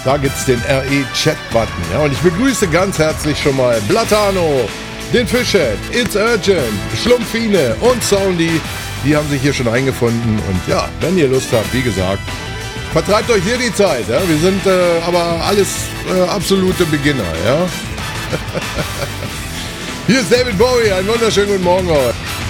Da gibt es den RE-Chat-Button. Ja, und ich begrüße ganz herzlich schon mal Blatano, den Fischhead, It's Urgent, Schlumpfine und Soundy. Die haben sich hier schon eingefunden. Und ja, wenn ihr Lust habt, wie gesagt, vertreibt euch hier die Zeit. Ja? Wir sind aber alles absolute Beginner. Ja? Hier ist David Bowie. Einen wunderschönen guten Morgen euch.